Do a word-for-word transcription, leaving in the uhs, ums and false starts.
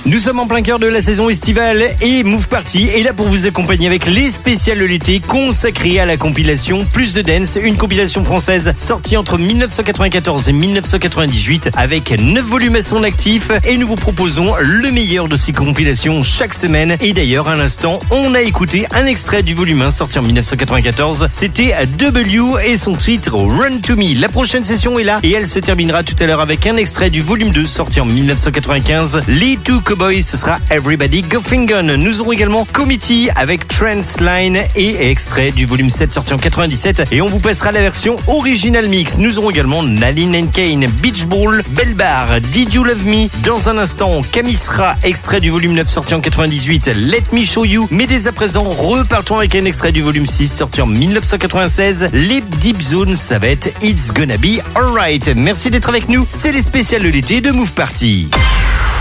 Nous sommes en plein cœur de la saison estivale et Move Party est là pour vous accompagner avec les spéciales de l'été consacrées à la compilation Plus de Dance, une compilation française sortie entre dix-neuf cent quatre-vingt-quatorze et dix-neuf cent quatre-vingt-dix-huit avec neuf volumes à son actif et nous vous proposons le meilleur de ces compilations chaque semaine. Et d'ailleurs, à l'instant, on a écouté un extrait du volume un sorti en dix-neuf cent quatre-vingt-quatorze. C'était W et son titre Run to Me. La prochaine session est là et elle se terminera tout à l'heure avec un extrait du volume deux sorti en dix-neuf cent quatre-vingt-quinze. Les Two Cowboys, ce sera Everybody Go Fingon. Nous aurons également Committee avec Transline et extrait du volume sept sorti en quatre-vingt-dix-sept et on vous passera la version original mix. Nous aurons également Nalin and Kane, Beach Ball, Belbar, Did You Love Me. Dans un instant, Kamisra, extrait du volume neuf sorti en quatre-vingt-dix-huit, Let Me Show You. Mais dès à présent, repartons avec un extrait du volume six sorti en dix-neuf cent quatre-vingt-seize. Les Deep Zones, ça va être It's Gonna Be Alright. Merci d'être avec nous. C'est les spéciales de l'été de Move Party.